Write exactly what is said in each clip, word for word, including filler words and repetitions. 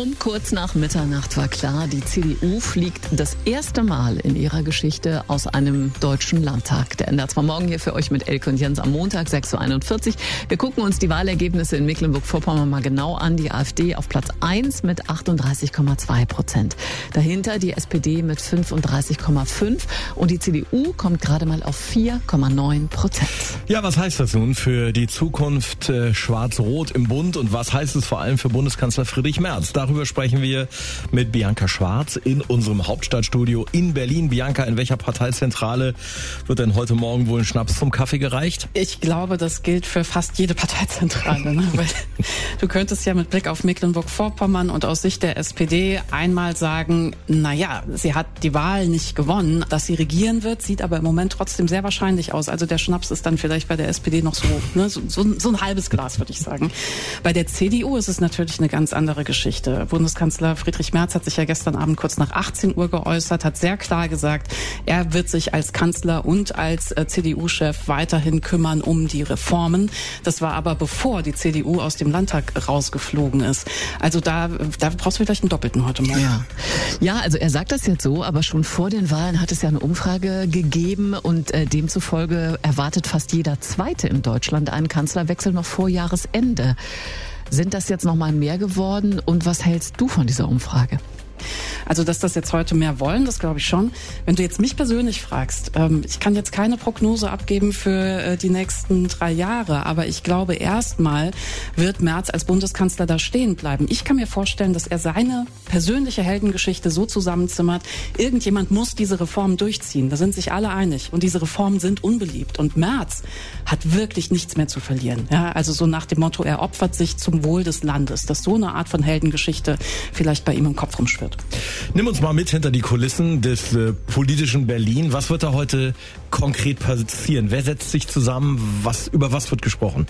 Um kurz nach Mitternacht war klar, die C D U fliegt das erste Mal in ihrer Geschichte aus einem deutschen Landtag. Der N D R zwei Morgen hier für euch mit Elke und Jens am Montag, sechs Uhr einundvierzig. Wir gucken uns die Wahlergebnisse in Mecklenburg-Vorpommern mal genau an. Die AfD auf Platz eins mit achtunddreißig Komma zwei Prozent. Dahinter die S P D mit fünfunddreißig Komma fünf und die C D U kommt gerade mal auf vier Komma neun Prozent. Ja, was heißt das nun für die Zukunft äh, Schwarz-Rot im Bund und was heißt es vor allem für Bundeskanzler Friedrich Merz? Darüber sprechen wir mit Bianca Schwarz in unserem Hauptstadtstudio in Berlin. Bianca, in welcher Parteizentrale wird denn heute Morgen wohl ein Schnaps zum Kaffee gereicht? Ich glaube, das gilt für fast jede Parteizentrale. Ne? Weil du könntest ja mit Blick auf Mecklenburg-Vorpommern und aus Sicht der S P D einmal sagen, naja, sie hat die Wahl nicht gewonnen. Dass sie regieren wird, sieht aber im Moment trotzdem sehr wahrscheinlich aus. Also der Schnaps ist dann vielleicht bei der S P D noch so, ne, so, so, so ein halbes Glas, würde ich sagen. Bei der C D U ist es natürlich eine ganz andere Geschichte. Bundeskanzler Friedrich Merz hat sich ja gestern Abend kurz nach achtzehn Uhr geäußert, hat sehr klar gesagt, er wird sich als Kanzler und als C D U-Chef weiterhin kümmern um die Reformen. Das war aber bevor die C D U aus dem Landtag rausgeflogen ist. Also da, da brauchst du vielleicht einen Doppelten heute Morgen. Ja. ja, also er sagt das jetzt so, aber schon vor den Wahlen hat es ja eine Umfrage gegeben und äh, demzufolge erwartet fast jeder Zweite in Deutschland einen Kanzlerwechsel noch vor Jahresende. Sind das jetzt noch mal mehr geworden und was hältst du von dieser Umfrage? Also, dass das jetzt heute mehr wollen, das glaube ich schon. Wenn du jetzt mich persönlich fragst, ähm, ich kann jetzt keine Prognose abgeben für äh, die nächsten drei Jahre, aber ich glaube, erstmal wird Merz als Bundeskanzler da stehen bleiben. Ich kann mir vorstellen, dass er seine persönliche Heldengeschichte so zusammenzimmert, irgendjemand muss diese Reformen durchziehen. Da sind sich alle einig und diese Reformen sind unbeliebt. Und Merz hat wirklich nichts mehr zu verlieren. Ja, also so nach dem Motto, er opfert sich zum Wohl des Landes, dass so eine Art von Heldengeschichte vielleicht bei ihm im Kopf rumschwirrt. Nimm uns mal mit hinter die Kulissen des äh, politischen Berlin. Was wird da heute konkret passieren? Wer setzt sich zusammen? Was, über was wird gesprochen?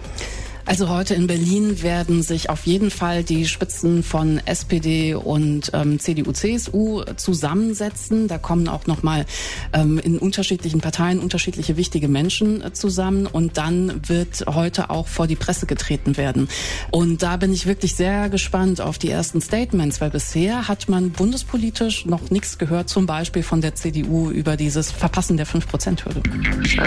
Also heute in Berlin werden sich auf jeden Fall die Spitzen von S P D und ähm, C D U, C S U zusammensetzen. Da kommen auch nochmal ähm, in unterschiedlichen Parteien unterschiedliche wichtige Menschen äh, zusammen. Und dann wird heute auch vor die Presse getreten werden. Und da bin ich wirklich sehr gespannt auf die ersten Statements, weil bisher hat man bundespolitisch noch nichts gehört, zum Beispiel von der C D U über dieses Verpassen der fünf Prozent Hürde.